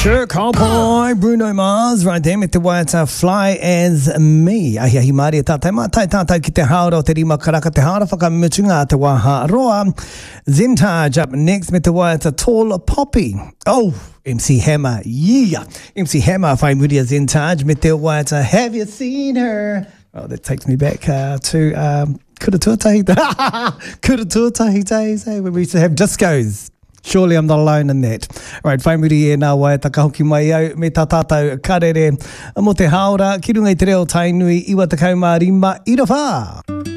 Sure, Cowboy, Bruno Mars, right there, me te waita Fly As Me. Ahi ahi maari e tātai mātai tātai ki te haora o te rima karaka te haora whakamutunga te waha roa. Zintage up next me te waita Tall Poppy. Oh, MC Hammer, yeah. MC Hammer, whai muri a Zintage me te waita Have You Seen Her? Oh, that takes me back to Kura Tuatahi. Kura Tuatahi days, when we used to have discos. Surely I'm not alone in that. Right, whai muri e nā wai takahoki mai au me tā tātou karere mo te haora ki runga i te reo tainui iwa te kaumā rima i rawha.